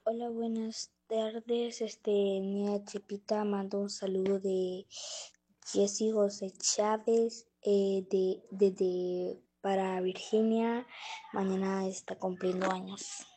Hola, buenas tardes. Mía Chepita mando un saludo de Jessy José Chávez, para Virginia. Mañana está cumpliendo años.